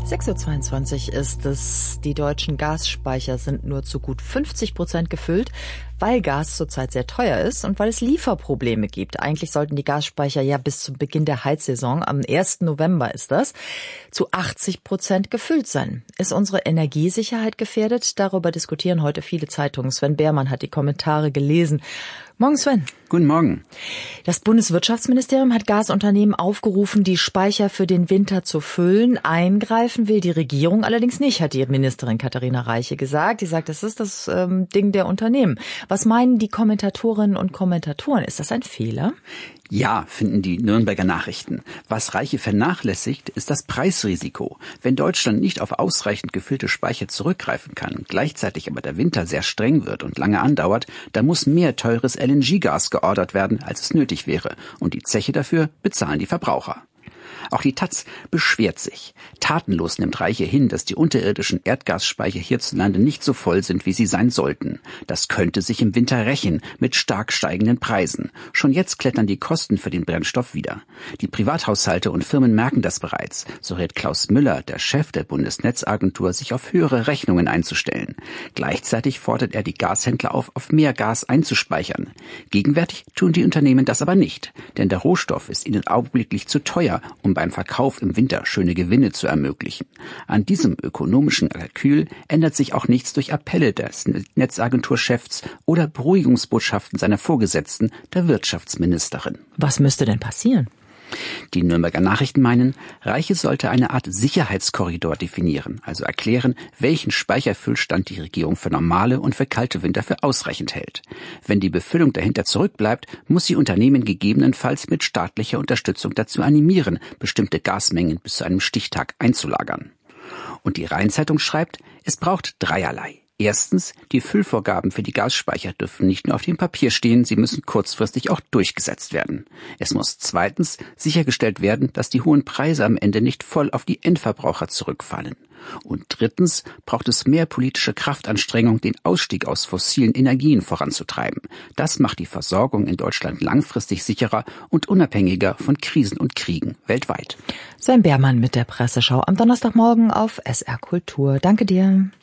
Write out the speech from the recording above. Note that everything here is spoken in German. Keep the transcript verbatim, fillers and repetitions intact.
sechs Uhr zweiundzwanzig ist es. Die deutschen Gasspeicher sind nur zu gut fünfzig Prozent gefüllt, weil Gas zurzeit sehr teuer ist und weil es Lieferprobleme gibt. Eigentlich sollten die Gasspeicher ja bis zum Beginn der Heizsaison, am ersten November ist das, zu achtzig Prozent gefüllt sein. Ist unsere Energiesicherheit gefährdet? Darüber diskutieren heute viele Zeitungen. Sven Behrmann hat die Kommentare gelesen. Morgen, Sven. Guten Morgen. Das Bundeswirtschaftsministerium hat Gasunternehmen aufgerufen, die Speicher für den Winter zu füllen. Eingreifen will die Regierung allerdings nicht, hat die Ministerin Katharina Reiche gesagt. Die sagt, das ist das ähm, Ding der Unternehmen. Was meinen die Kommentatorinnen und Kommentatoren? Ist das ein Fehler? Ja, finden die Nürnberger Nachrichten. Was Reiche vernachlässigt, ist das Preisrisiko. Wenn Deutschland nicht auf ausreichend gefüllte Speicher zurückgreifen kann, gleichzeitig aber der Winter sehr streng wird und lange andauert, dann muss mehr teures L N G-Gas geordert werden, als es nötig wäre. Und die Zeche dafür bezahlen die Verbraucher. Auch die Taz beschwert sich. Tatenlos nimmt Reiche hin, dass die unterirdischen Erdgasspeicher hierzulande nicht so voll sind, wie sie sein sollten. Das könnte sich im Winter rächen mit stark steigenden Preisen. Schon jetzt klettern die Kosten für den Brennstoff wieder. Die Privathaushalte und Firmen merken das bereits. So rät Klaus Müller, der Chef der Bundesnetzagentur, sich auf höhere Rechnungen einzustellen. Gleichzeitig fordert er die Gashändler auf, auf mehr Gas einzuspeichern. Gegenwärtig tun die Unternehmen das aber nicht, denn der Rohstoff ist ihnen augenblicklich zu teuer, um beim Verkauf im Winter schöne Gewinne zu ermöglichen. An diesem ökonomischen Kalkül ändert sich auch nichts durch Appelle des Netzagenturchefs oder Beruhigungsbotschaften seiner Vorgesetzten, der Wirtschaftsministerin. Was müsste denn passieren? Die Nürnberger Nachrichten meinen, Reiche sollte eine Art Sicherheitskorridor definieren, also erklären, welchen Speicherfüllstand die Regierung für normale und für kalte Winter für ausreichend hält. Wenn die Befüllung dahinter zurückbleibt, muss sie Unternehmen gegebenenfalls mit staatlicher Unterstützung dazu animieren, bestimmte Gasmengen bis zu einem Stichtag einzulagern. Und die Rhein-Zeitung schreibt, es braucht dreierlei. Erstens, die Füllvorgaben für die Gasspeicher dürfen nicht nur auf dem Papier stehen, sie müssen kurzfristig auch durchgesetzt werden. Es muss zweitens sichergestellt werden, dass die hohen Preise am Ende nicht voll auf die Endverbraucher zurückfallen. Und drittens braucht es mehr politische Kraftanstrengung, den Ausstieg aus fossilen Energien voranzutreiben. Das macht die Versorgung in Deutschland langfristig sicherer und unabhängiger von Krisen und Kriegen weltweit. Sven Behrmann mit der Presseschau am Donnerstagmorgen auf S R Kultur. Danke dir.